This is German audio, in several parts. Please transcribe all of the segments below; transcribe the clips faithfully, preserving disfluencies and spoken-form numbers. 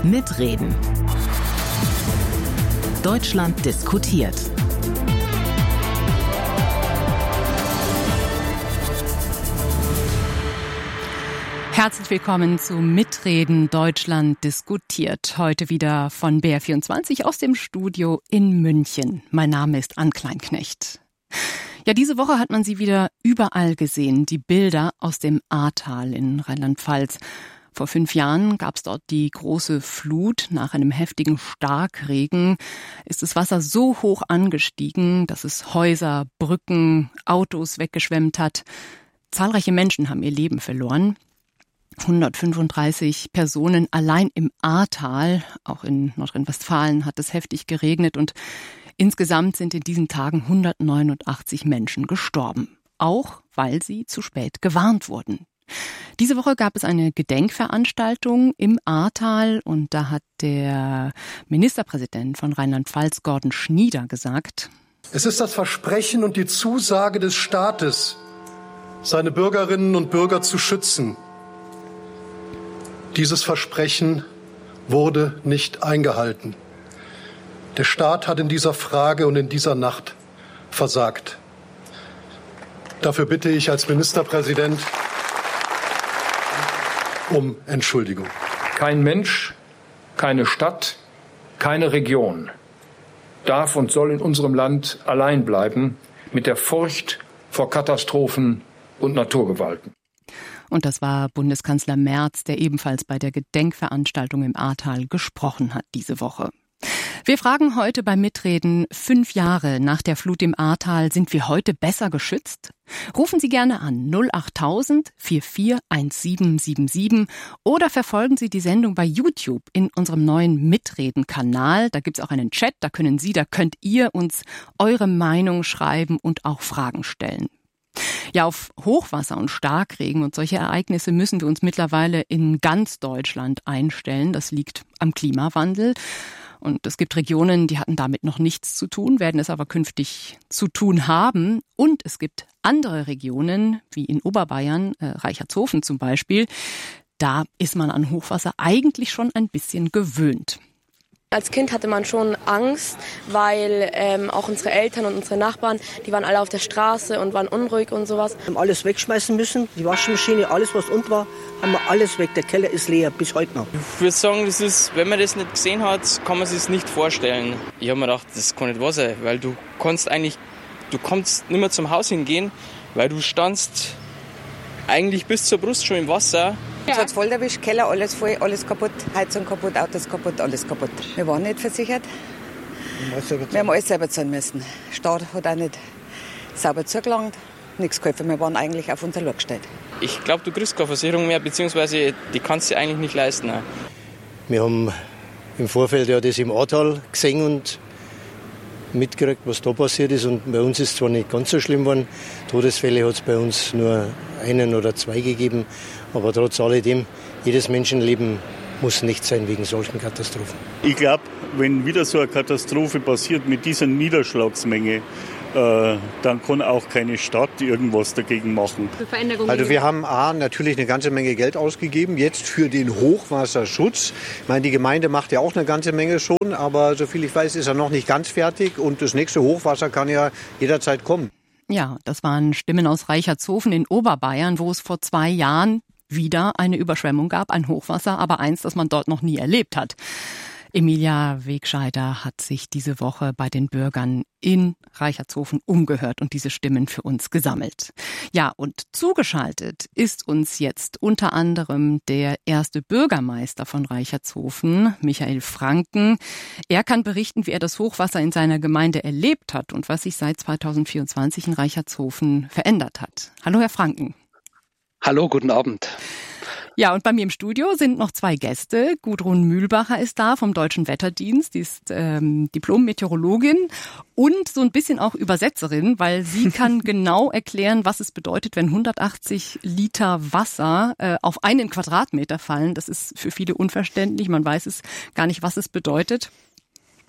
Mitreden. Deutschland diskutiert. Herzlich willkommen zu Mitreden. Deutschland diskutiert. Heute wieder von B R vierundzwanzig aus dem Studio in München. Mein Name ist Ann Kleinknecht. Ja, diese Woche hat man sie wieder überall gesehen, die Bilder aus dem Ahrtal in Rheinland-Pfalz. Vor fünf Jahren gab es dort die große Flut. Nach einem heftigen Starkregen ist das Wasser so hoch angestiegen, dass es Häuser, Brücken, Autos weggeschwemmt hat. Zahlreiche Menschen haben ihr Leben verloren. hundertfünfunddreißig Personen allein im Ahrtal. Auch in Nordrhein-Westfalen hat es heftig geregnet und insgesamt sind in diesen Tagen hundertneunundachtzig Menschen gestorben. Auch weil sie zu spät gewarnt wurden. Diese Woche gab es eine Gedenkveranstaltung im Ahrtal und da hat der Ministerpräsident von Rheinland-Pfalz, Gordon Schnieder, gesagt: Es ist das Versprechen und die Zusage des Staates, seine Bürgerinnen und Bürger zu schützen. Dieses Versprechen wurde nicht eingehalten. Der Staat hat in dieser Frage und in dieser Nacht versagt. Dafür bitte ich als Ministerpräsident um Entschuldigung. Kein Mensch, keine Stadt, keine Region darf und soll in unserem Land allein bleiben mit der Furcht vor Katastrophen und Naturgewalten. Und das war Bundeskanzler Merz, der ebenfalls bei der Gedenkveranstaltung im Ahrtal gesprochen hat diese Woche. Wir fragen heute beim Mitreden, fünf Jahre nach der Flut im Ahrtal, sind wir heute besser geschützt? Rufen Sie gerne an null achttausend vierundvierzig siebzehnhundertsiebenundsiebzig oder verfolgen Sie die Sendung bei YouTube in unserem neuen Mitreden-Kanal. Da gibt's auch einen Chat, da können Sie, da könnt ihr uns eure Meinung schreiben und auch Fragen stellen. Ja, auf Hochwasser und Starkregen und solche Ereignisse müssen wir uns mittlerweile in ganz Deutschland einstellen. Das liegt am Klimawandel. Und es gibt Regionen, die hatten damit noch nichts zu tun, werden es aber künftig zu tun haben. Und es gibt andere Regionen, wie in Oberbayern, äh, Reichertshofen zum Beispiel, da ist man an Hochwasser eigentlich schon ein bisschen gewöhnt. Als Kind hatte man schon Angst, weil ähm, auch unsere Eltern und unsere Nachbarn, die waren alle auf der Straße und waren unruhig und sowas. Wir haben alles wegschmeißen müssen, die Waschmaschine, alles was unten war, haben wir alles weg. Der Keller ist leer, bis heute noch. Ich würde sagen, das ist, wenn man das nicht gesehen hat, kann man sich es nicht vorstellen. Ich habe mir gedacht, das kann nicht wahr sein, weil du kannst eigentlich, du kannst nicht mehr zum Haus hingehen, weil du standst eigentlich bis zur Brust schon im Wasser. Uns hat's voll erwischt, Keller, alles voll, alles kaputt, Heizung kaputt, Autos kaputt, alles kaputt. Wir waren nicht versichert. Wir haben alles selber zahlen müssen. Der Staat hat auch nicht sauber zugelangt, nichts geholfen. Wir waren eigentlich auf unser Loch gestellt. Ich glaube, du kriegst keine Versicherung mehr, beziehungsweise die kannst du eigentlich nicht leisten. Wir haben im Vorfeld ja das im Ahrtal gesehen und mitgekriegt, was da passiert ist. Und bei uns ist es zwar nicht ganz so schlimm geworden. Todesfälle hat es bei uns nur einen oder zwei gegeben. Aber trotz alledem, jedes Menschenleben muss nicht sein wegen solchen Katastrophen. Ich glaube, wenn wieder so eine Katastrophe passiert mit dieser Niederschlagsmenge, äh, dann kann auch keine Stadt irgendwas dagegen machen. Also wir haben A, natürlich eine ganze Menge Geld ausgegeben, jetzt für den Hochwasserschutz. Ich meine, die Gemeinde macht ja auch eine ganze Menge schon, aber soviel ich weiß, ist er noch nicht ganz fertig und das nächste Hochwasser kann ja jederzeit kommen. Ja, das waren Stimmen aus Reichertshofen in Oberbayern, wo es vor zwei Jahren wieder eine Überschwemmung gab, ein Hochwasser, aber eins, das man dort noch nie erlebt hat. Emilia Wegscheider hat sich diese Woche bei den Bürgern in Reichertshofen umgehört und diese Stimmen für uns gesammelt. Ja, und zugeschaltet ist uns jetzt unter anderem der erste Bürgermeister von Reichertshofen, Michael Franken. Er kann berichten, wie er das Hochwasser in seiner Gemeinde erlebt hat und was sich seit zweitausendvierundzwanzig in Reichertshofen verändert hat. Hallo, Herr Franken. Hallo, guten Abend. Ja, und bei mir im Studio sind noch zwei Gäste. Gudrun Mühlbacher ist da vom Deutschen Wetterdienst, die ist ähm, Diplom-Meteorologin und so ein bisschen auch Übersetzerin, weil sie kann genau erklären, was es bedeutet, wenn hundertachtzig Liter Wasser äh, auf einen Quadratmeter fallen. Das ist für viele unverständlich, man weiß es gar nicht, was es bedeutet.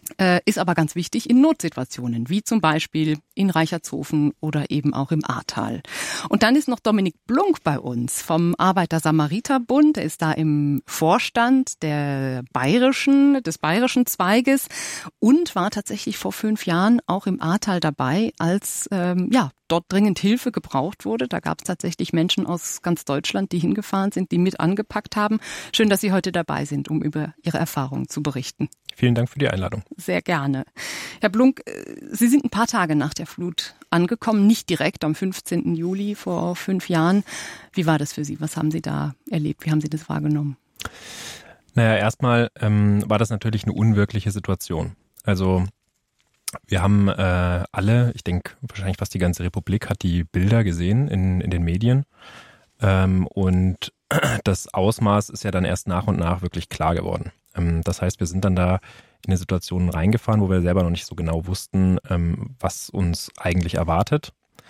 Äh, ist aber ganz wichtig in Notsituationen, wie zum Beispiel in Reichertshofen oder eben auch im Ahrtal. Und dann ist noch Dominik Blunk bei uns vom Arbeiter-Samariter-Bund. Er ist da im Vorstand der bayerischen, des bayerischen Zweiges und war tatsächlich vor fünf Jahren auch im Ahrtal dabei, als ähm, ja dort dringend Hilfe gebraucht wurde. Da gab es tatsächlich Menschen aus ganz Deutschland, die hingefahren sind, die mit angepackt haben. Schön, dass Sie heute dabei sind, um über Ihre Erfahrungen zu berichten. Vielen Dank für die Einladung. Sehr gerne. Herr Blunk, Sie sind ein paar Tage nach der Flut angekommen, nicht direkt am fünfzehnten Juli vor fünf Jahren. Wie war das für Sie? Was haben Sie da erlebt? Wie haben Sie das wahrgenommen? Naja, erstmal ähm, war das natürlich eine unwirkliche Situation. Also wir haben äh, alle, ich denke wahrscheinlich fast die ganze Republik, hat die Bilder gesehen in, in den Medien. Ähm, und das Ausmaß ist ja dann erst nach und nach wirklich klar geworden. Ähm, das heißt, wir sind dann da in eine Situation reingefahren, wo wir selber noch nicht so genau wussten, ähm, was uns eigentlich erwartet.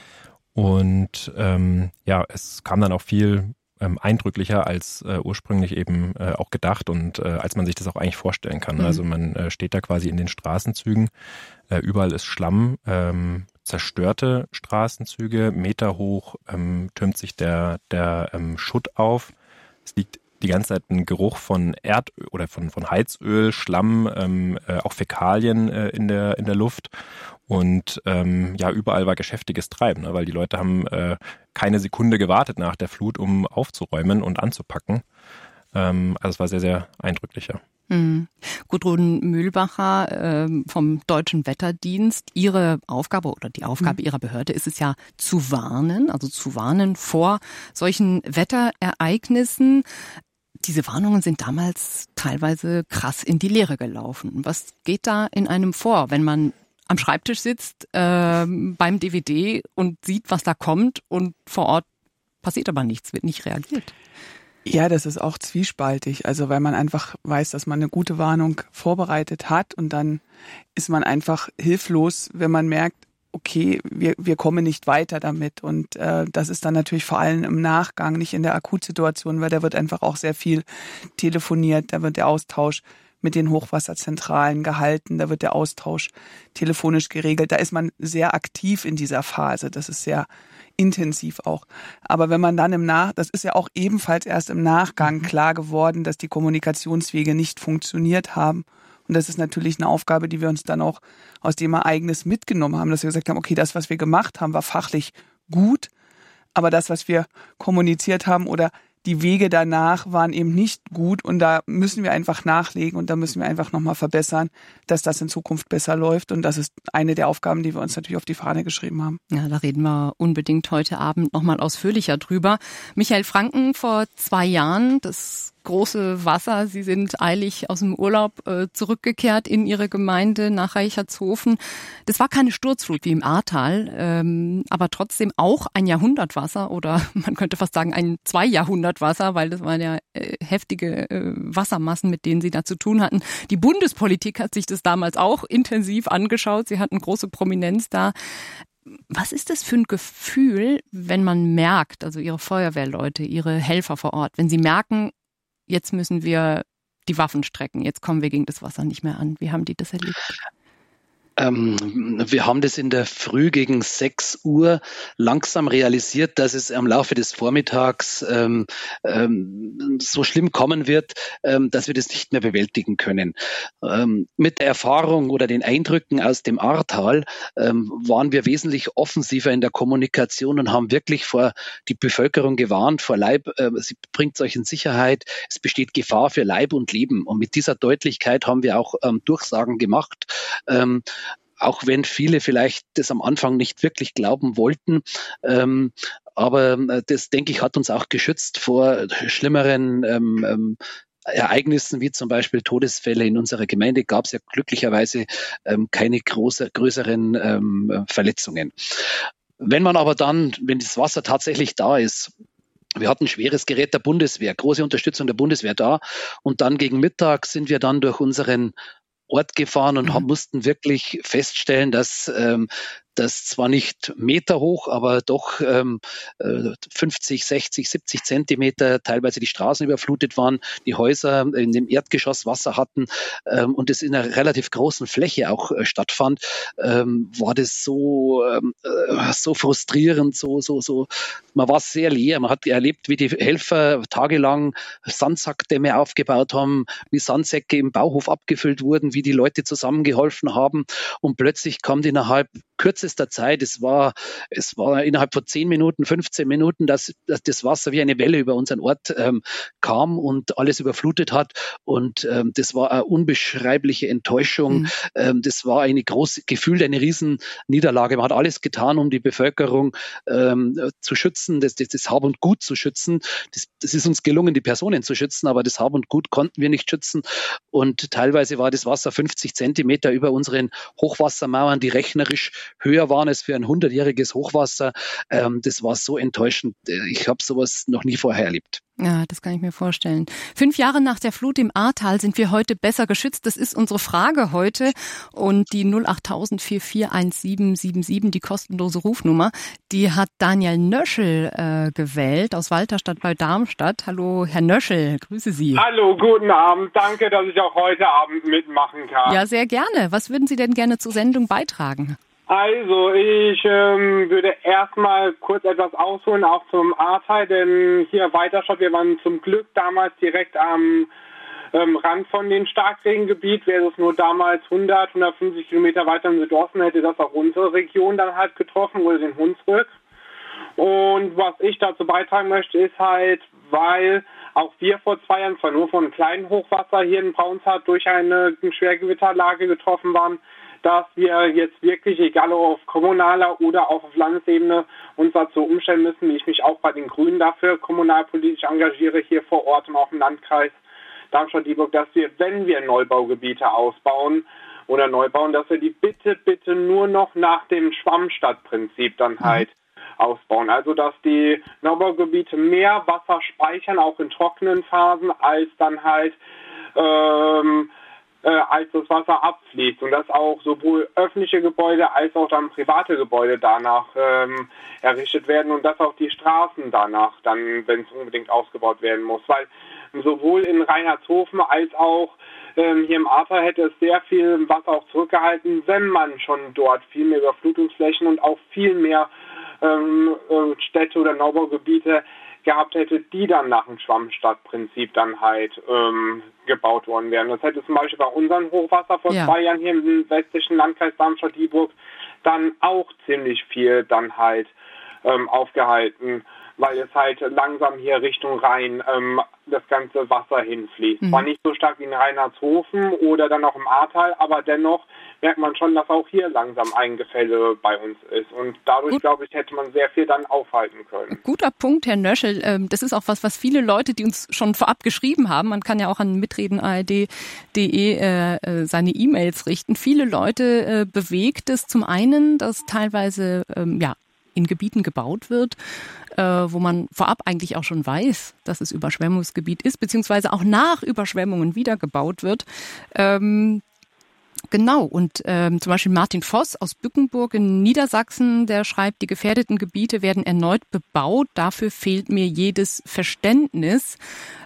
Und ähm, ja, es kam dann auch viel ähm, eindrücklicher als äh, ursprünglich eben äh, auch gedacht und äh, als man sich das auch eigentlich vorstellen kann. Mhm. Also man äh, steht da quasi in den Straßenzügen, äh, überall ist Schlamm, ähm, zerstörte Straßenzüge, Meter hoch ähm, türmt sich der, der ähm, Schutt auf. Es liegt die ganze Zeit ein Geruch von Erdöl oder von, von Heizöl, Schlamm, ähm, äh, auch Fäkalien äh, in der, in der Luft. Und ähm, ja, überall war geschäftiges Treiben, ne, weil die Leute haben äh, keine Sekunde gewartet nach der Flut, um aufzuräumen und anzupacken. Ähm, also es war sehr, sehr eindrücklich, ja. Mhm. Gudrun Mühlbacher äh, vom Deutschen Wetterdienst, Ihre Aufgabe oder die Aufgabe mhm. Ihrer Behörde ist es ja zu warnen, also zu warnen vor solchen Wetterereignissen. Diese Warnungen sind damals teilweise krass in die Leere gelaufen. Was geht da in einem vor, wenn man am Schreibtisch sitzt äh, beim D W D und sieht, was da kommt und vor Ort passiert aber nichts, wird nicht reagiert? Ja, das ist auch zwiespaltig. Also weil man einfach weiß, dass man eine gute Warnung vorbereitet hat und dann ist man einfach hilflos, wenn man merkt, okay, wir wir kommen nicht weiter damit. Und äh, das ist dann natürlich vor allem im Nachgang, nicht in der Akutsituation, weil da wird einfach auch sehr viel telefoniert, da wird der Austausch mit den Hochwasserzentralen gehalten, da wird der Austausch telefonisch geregelt. Da ist man sehr aktiv in dieser Phase. Das ist sehr intensiv auch. Aber wenn man dann im Nach, das ist ja auch ebenfalls erst im Nachgang klar geworden, dass die Kommunikationswege nicht funktioniert haben. Und das ist natürlich eine Aufgabe, die wir uns dann auch aus dem Ereignis mitgenommen haben, dass wir gesagt haben, okay, das, was wir gemacht haben, war fachlich gut, aber das, was wir kommuniziert haben oder die Wege danach waren eben nicht gut und da müssen wir einfach nachlegen und da müssen wir einfach nochmal verbessern, dass das in Zukunft besser läuft und das ist eine der Aufgaben, die wir uns natürlich auf die Fahne geschrieben haben. Ja, da reden wir unbedingt heute Abend nochmal ausführlicher drüber. Michael Franken, vor zwei Jahren, das große Wasser, Sie sind eilig aus dem Urlaub äh, zurückgekehrt in Ihre Gemeinde nach Reichertshofen. Das war keine Sturzflut wie im Ahrtal, ähm, aber trotzdem auch ein Jahrhundertwasser oder man könnte fast sagen ein Zwei-Jahrhundertwasser, weil das waren ja äh, heftige äh, Wassermassen, mit denen Sie da zu tun hatten. Die Bundespolitik hat sich das damals auch intensiv angeschaut. Sie hatten große Prominenz da. Was ist das für ein Gefühl, wenn man merkt, also Ihre Feuerwehrleute, Ihre Helfer vor Ort, wenn Sie merken, jetzt müssen wir die Waffen strecken, jetzt kommen wir gegen das Wasser nicht mehr an. Wie haben die das erlebt? Ähm, wir haben das in der Früh gegen sechs Uhr langsam realisiert, dass es am Laufe des Vormittags ähm, ähm, so schlimm kommen wird, ähm, dass wir das nicht mehr bewältigen können. Ähm, mit der Erfahrung oder den Eindrücken aus dem Ahrtal ähm, waren wir wesentlich offensiver in der Kommunikation und haben wirklich vor die Bevölkerung gewarnt, vor Leib, äh, sie bringt euch in Sicherheit, es besteht Gefahr für Leib und Leben. Und mit dieser Deutlichkeit haben wir auch ähm, Durchsagen gemacht, ähm, auch wenn viele vielleicht das am Anfang nicht wirklich glauben wollten. Ähm, aber das, denke ich, hat uns auch geschützt vor schlimmeren ähm, ähm, Ereignissen, wie zum Beispiel Todesfälle. In unserer Gemeinde gab es ja glücklicherweise ähm, keine große, größeren ähm, Verletzungen. Wenn man aber dann, wenn das Wasser tatsächlich da ist, wir hatten schweres Gerät der Bundeswehr, große Unterstützung der Bundeswehr da und dann gegen Mittag sind wir dann durch unseren Ort gefahren und haben, mussten wirklich feststellen, dass ähm, das zwar nicht meterhoch, aber doch ähm, fünfzig, sechzig, siebzig Zentimeter teilweise die Straßen überflutet waren, die Häuser in dem Erdgeschoss Wasser hatten ähm, und es in einer relativ großen Fläche auch äh, stattfand, ähm, war das so ähm, äh, so frustrierend, so so so. Man war sehr leer. Man hat erlebt, wie die Helfer tagelang Sandsackdämme aufgebaut haben, wie Sandsäcke im Bauhof abgefüllt wurden, wie die Leute zusammengeholfen haben und plötzlich kommt innerhalb kürzester Zeit, es war, es war innerhalb von zehn Minuten, fünfzehn Minuten, dass, dass das Wasser wie eine Welle über unseren Ort ähm, kam und alles überflutet hat und ähm, das war eine unbeschreibliche Enttäuschung. Mhm. Ähm, das war eine große, gefühlt eine Riesenniederlage. Man hat alles getan, um die Bevölkerung ähm, zu schützen, das, das, das Hab und Gut zu schützen. Das, das ist uns gelungen, die Personen zu schützen, aber das Hab und Gut konnten wir nicht schützen und teilweise war das Wasser fünfzig Zentimeter über unseren Hochwassermauern, die rechnerisch höher waren es für ein hundertjähriges Hochwasser. Ähm, das war so enttäuschend. Ich habe sowas noch nie vorher erlebt. Ja, das kann ich mir vorstellen. Fünf Jahre nach der Flut im Ahrtal sind wir heute besser geschützt. Das ist unsere Frage heute. Und die null acht tausend vier vier eins sieben sieben sieben, die kostenlose Rufnummer, die hat Daniel Nöschel äh, gewählt aus Walterstadt bei Darmstadt. Hallo, Herr Nöschel, grüße Sie. Hallo, guten Abend. Danke, dass ich auch heute Abend mitmachen kann. Ja, sehr gerne. Was würden Sie denn gerne zur Sendung beitragen? Also, ich ähm, würde erstmal kurz etwas ausholen, auch zum Ahrtal, denn hier Walterstadt, wir waren zum Glück damals direkt am ähm, Rand von dem Starkregengebiet. Wäre es nur damals hundert, hundertfünfzig Kilometer weiter im Südosten, hätte das auch unsere Region dann halt getroffen oder den Hunsrück. Und was ich dazu beitragen möchte, ist halt, weil auch wir vor zwei Jahren zwar nur von einem kleinen Hochwasser hier in Braunshardt durch eine Schwergewitterlage getroffen waren, dass wir jetzt wirklich, egal ob auf kommunaler oder auch auf Landesebene, uns dazu umstellen müssen, wie ich mich auch bei den Grünen dafür kommunalpolitisch engagiere, hier vor Ort und auch im Landkreis Darmstadt-Dieburg, dass wir, wenn wir Neubaugebiete ausbauen oder neu bauen, dass wir die bitte, bitte nur noch nach dem Schwammstadtprinzip dann halt ausbauen. Also, dass die Neubaugebiete mehr Wasser speichern, auch in trockenen Phasen, als dann halt ähm, Äh, als das Wasser abfließt und dass auch sowohl öffentliche Gebäude als auch dann private Gebäude danach ähm, errichtet werden und dass auch die Straßen danach dann, wenn es unbedingt ausgebaut werden muss, weil sowohl in Reinhardshofen als auch ähm, hier im Ahrtal hätte es sehr viel Wasser auch zurückgehalten, wenn man schon dort viel mehr Überflutungsflächen und auch viel mehr ähm, Städte oder Neubaugebiete gehabt hätte, die dann nach dem Schwammstadtprinzip dann halt ähm, gebaut worden wären. Das hätte zum Beispiel bei unserem Hochwasser vor ja. zwei Jahren hier im westlichen Landkreis Darmstadt-Dieburg dann auch ziemlich viel dann halt ähm, aufgehalten, weil es halt langsam hier Richtung Rhein ähm, das ganze Wasser hinfließt. Mhm. Zwar nicht so stark wie in Reinhardshofen oder dann auch im Ahrtal, aber dennoch merkt man schon, dass auch hier langsam ein Gefälle bei uns ist. Und dadurch, glaube ich, hätte man sehr viel dann aufhalten können. Guter Punkt, Herr Nöschel. Das ist auch was, was viele Leute, die uns schon vorab geschrieben haben, man kann ja auch an mitreden punkt a r d punkt d e äh, seine E-Mails richten. Viele Leute äh, bewegt es zum einen, dass teilweise ähm, ja in Gebieten gebaut wird, äh, wo man vorab eigentlich auch schon weiß, dass es Überschwemmungsgebiet ist, beziehungsweise auch nach Überschwemmungen wieder gebaut wird. Ähm, Genau, und ähm, zum Beispiel Martin Voss aus Bückenburg in Niedersachsen, der schreibt, die gefährdeten Gebiete werden erneut bebaut, dafür fehlt mir jedes Verständnis.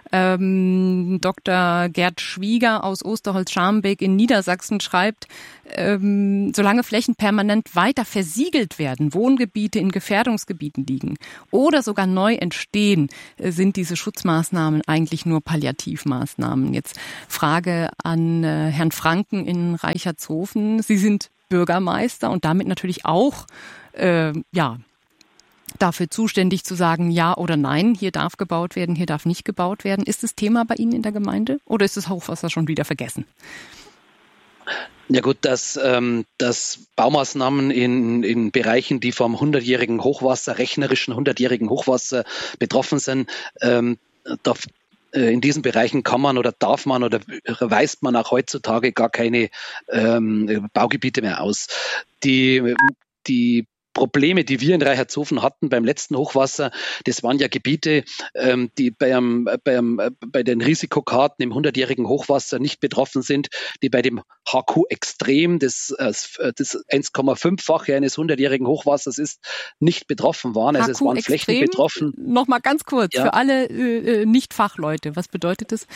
Ähm, Doktor Gerd Schwieger aus Osterholz-Scharmbeck in Niedersachsen schreibt, ähm, solange Flächen permanent weiter versiegelt werden, Wohngebiete in Gefährdungsgebieten liegen oder sogar neu entstehen, äh, sind diese Schutzmaßnahmen eigentlich nur Palliativmaßnahmen. Jetzt Frage an äh, Herrn Franken in Reichertshofen. Sie sind Bürgermeister und damit natürlich auch, äh, ja, dafür zuständig zu sagen, ja oder nein, hier darf gebaut werden, hier darf nicht gebaut werden. Ist das Thema bei Ihnen in der Gemeinde oder ist das Hochwasser schon wieder vergessen? Ja gut, dass, ähm, dass Baumaßnahmen in, in Bereichen, die vom hundertjährigen Hochwasser, rechnerischen hundertjährigen Hochwasser betroffen sind, ähm, da, äh, in diesen Bereichen kann man oder darf man oder weist man auch heutzutage gar keine ähm, Baugebiete mehr aus. Die, die Probleme, die wir in Reichertshofen hatten beim letzten Hochwasser, das waren ja Gebiete, ähm, die bei, einem, bei, einem, bei den Risikokarten im hundertjährigen Hochwasser nicht betroffen sind, die bei dem H Q Extrem, das, das eins Komma fünf-fache eines hundertjährigen Hochwassers ist, nicht betroffen waren. Also es waren Flächen betroffen. Nochmal ganz kurz, ja. Für alle äh, Nicht-Fachleute, was bedeutet das?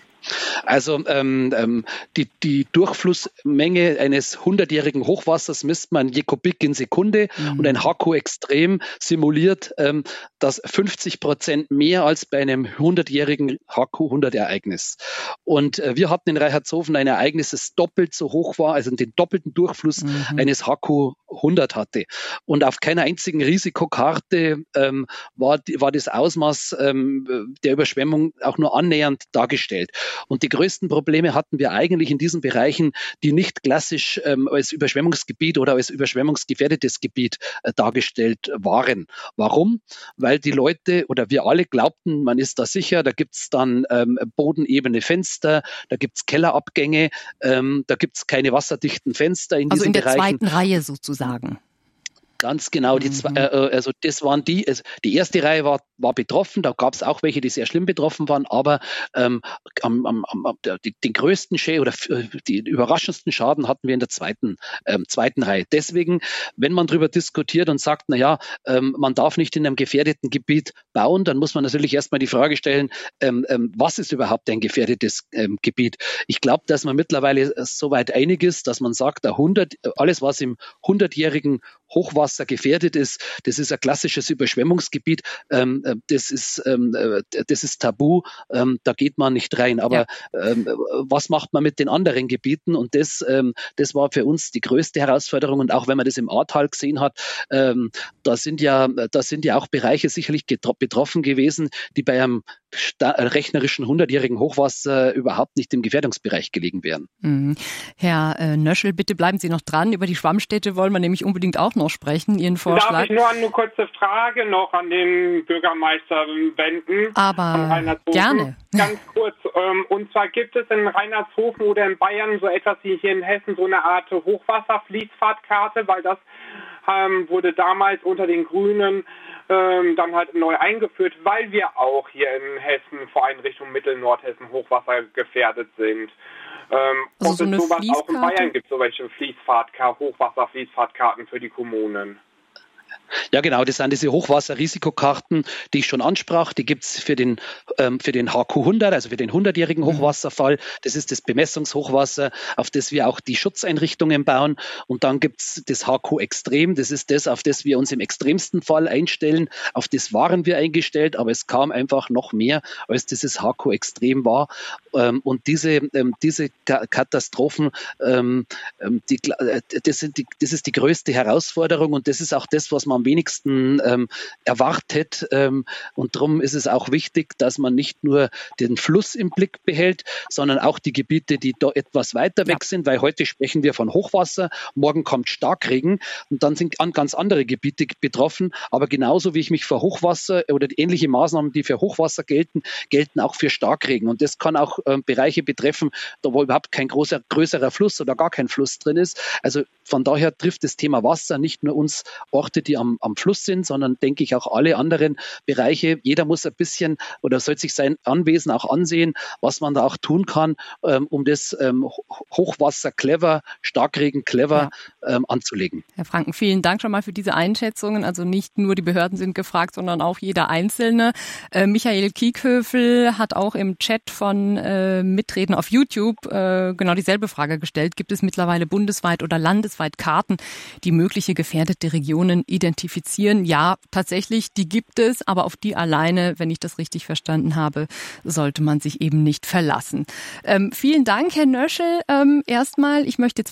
Also ähm, ähm, die, die Durchflussmenge eines hundertjährigen Hochwassers misst man je Kubik in Sekunde mhm. und ein H Q Extrem simuliert ähm, das fünfzig Prozent mehr als bei einem hundertjährigen H Q hundert Ereignis. Und äh, wir hatten in Reichertshofen ein Ereignis, das doppelt so hoch war, also den doppelten Durchfluss mhm. eines H Q hundert hatte. Und auf keiner einzigen Risikokarte ähm, war, war das Ausmaß ähm, der Überschwemmung auch nur annähernd dargestellt. Und die größten Probleme hatten wir eigentlich in diesen Bereichen, die nicht klassisch ähm, als Überschwemmungsgebiet oder als überschwemmungsgefährdetes Gebiet äh, dargestellt waren. Warum? Weil die Leute oder wir alle glaubten, man ist da sicher, da gibt es dann ähm, bodenebene Fenster, da gibt es Kellerabgänge, ähm, da gibt es keine wasserdichten Fenster in also diesen Bereichen. Also in der zweiten Reihe sozusagen. Ganz genau, die zwei, äh, also das waren die, also die erste Reihe war, war betroffen, da gab es auch welche, die sehr schlimm betroffen waren, aber ähm, am, am, am, die, den größten Schäden oder den überraschendsten Schaden hatten wir in der zweiten, ähm, zweiten Reihe. Deswegen, wenn man darüber diskutiert und sagt, na ja, ähm, man darf nicht in einem gefährdeten Gebiet bauen, dann muss man natürlich erstmal die Frage stellen, ähm, ähm, was ist überhaupt ein gefährdetes ähm, Gebiet? Ich glaube, dass man mittlerweile soweit einig ist, dass man sagt, der hundert, alles, was im hundertjährigen Hochwasser gefährdet ist, das ist ein klassisches Überschwemmungsgebiet, ähm, das ist, ähm, das ist tabu, ähm, da geht man nicht rein. Aber ja. ähm, was macht man mit den anderen Gebieten? Und das, ähm, das war für uns die größte Herausforderung. Und auch wenn man das im Ahrtal gesehen hat, ähm, da sind ja, da sind ja auch Bereiche sicherlich betroffen gewesen, die bei einem rechnerischen hundertjährigen Hochwasser überhaupt nicht im Gefährdungsbereich gelegen wären. Mhm. Herr äh, Nöschel, bitte bleiben Sie noch dran. Über die Schwammstädte wollen wir nämlich unbedingt auch noch sprechen, Ihren Vorschlag. Darf ich nur eine kurze Frage noch an den Bürgermeister wenden? Aber gerne. Ganz kurz. Ähm, und zwar gibt es in Reinhardshofen oder in Bayern so etwas wie hier in Hessen so eine Art Hochwasserfließfahrtkarte, weil das ähm, wurde damals unter den Grünen ähm, dann halt neu eingeführt, weil wir auch hier in Hessen, vor allem Richtung Mittel-Nordhessen, Hochwasser gefährdet sind. Ähm, also ob so es eine sowas Fließkarte? auch in Bayern gibt, so welche Fließfahrtkarten, Hochwasserfließfahrtkarten für die Kommunen. Ja, genau, das sind diese Hochwasserrisikokarten, die ich schon ansprach. Die gibt's für den, ähm, für den H Q hundert, also für den hundertjährigen Hochwasserfall. Das ist das Bemessungshochwasser, auf das wir auch die Schutzeinrichtungen bauen. Und dann gibt's das H Q Extrem. Das ist das, auf das wir uns im extremsten Fall einstellen. Auf das waren wir eingestellt, aber es kam einfach noch mehr, als dieses H Q Extrem war. Ähm, und diese, ähm, diese Ka- Katastrophen, ähm, die, das, sind die, das ist die größte Herausforderung und das ist auch das, was man am wenigsten ähm, erwartet. Ähm, und darum ist es auch wichtig, dass man nicht nur den Fluss im Blick behält, sondern auch die Gebiete, die da etwas weiter weg sind, weil heute sprechen wir von Hochwasser, morgen kommt Starkregen und dann sind ganz andere Gebiete betroffen. Aber genauso wie ich mich für Hochwasser oder ähnliche Maßnahmen, die für Hochwasser gelten, gelten auch für Starkregen. Und das kann auch äh, Bereiche betreffen, da wo überhaupt kein großer, größerer Fluss oder gar kein Fluss drin ist. Also von daher trifft das Thema Wasser nicht nur uns Orte, die am, am Fluss sind, sondern denke ich auch alle anderen Bereiche. Jeder muss ein bisschen oder soll sich sein Anwesen auch ansehen, was man da auch tun kann, ähm, um das ähm, Hochwasser clever, Starkregen clever ja. ähm, anzulegen. Herr Franken, vielen Dank schon mal für diese Einschätzungen. Also nicht nur die Behörden sind gefragt, sondern auch jeder Einzelne. Äh, Michael Kiekhöfel hat auch im Chat von äh, Mitreden auf YouTube äh, genau dieselbe Frage gestellt. Gibt es mittlerweile bundesweit oder landesweit Karten, die mögliche gefährdete Regionen identifizieren? Ja, tatsächlich, die gibt es, aber auf die alleine, wenn ich das richtig verstanden habe, sollte man sich eben nicht verlassen. Ähm, vielen Dank, Herr Nöschel. Ähm, erstmal, ich möchte jetzt